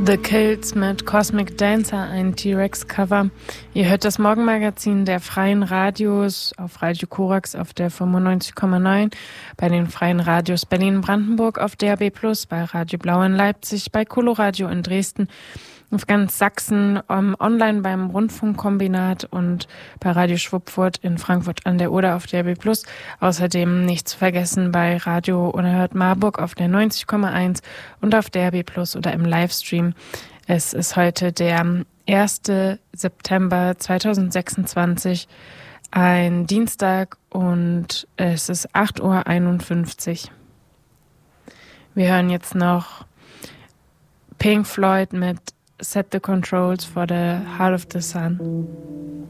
The Kills mit Cosmic Dancer, ein T-Rex-Cover. Ihr hört das Morgenmagazin der Freien Radios auf Radio Korax auf der 95,9, bei den Freien Radios Berlin-Brandenburg auf DAB+, bei Radio Blau in Leipzig, bei Coloradio in Dresden, auf ganz Sachsen, online beim Rundfunkkombinat und bei Radio Schwuppfurt in Frankfurt an der Oder auf DAB+. Außerdem nicht zu vergessen bei Radio Unerhört Marburg auf der 90,1 und auf DAB+ oder im Livestream. Es ist heute der 1. September 2026, ein Dienstag, und es ist 8:51 Uhr. Wir hören jetzt noch Pink Floyd mit Set the Controls for the Heart of the Sun.